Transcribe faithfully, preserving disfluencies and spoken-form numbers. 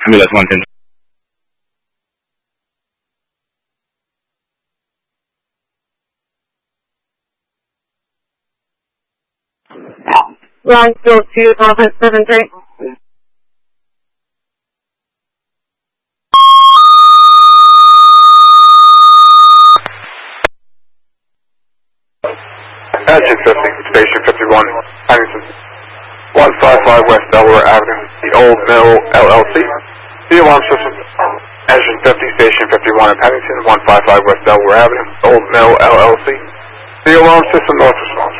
Ambulance one ten. Longfield two, Dolphin seven three. Engine fifty, Station fifty-one, Huntington. one fifty-five West Delaware Avenue, the Old Mill, L L C. The alarm system. Engine fifty, Station fifty-one in Huntington, one fifty-five West Delaware Avenue, Old Mill, L L C. The alarm system, north response.